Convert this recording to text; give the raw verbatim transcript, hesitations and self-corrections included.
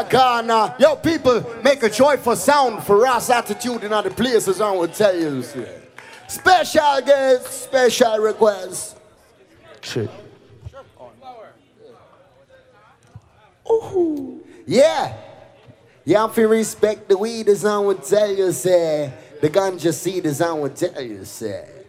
Ghana. Yo, people, make a joyful sound for Ross Attitude in other places. I will tell you. Special guest, special request. Shit. Ooh. Yeah. You have to respect the weed, as I would tell you, say. The ganja seed, as I would tell you, say.